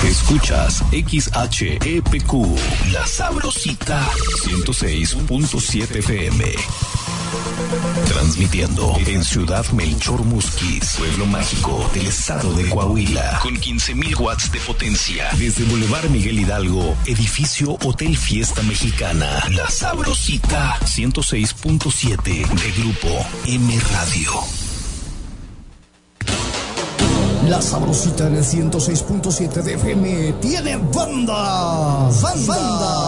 Escuchas XHEPQ, La Sabrosita, 106.7 FM. Transmitiendo en Ciudad Melchor Musquis, pueblo mágico del estado de Coahuila, con 15,000 watts de potencia. Desde Boulevard Miguel Hidalgo, edificio Hotel Fiesta Mexicana. La Sabrosita, 106.7 de Grupo M Radio. La Sabrosita en el 106.7 de FM tiene banda.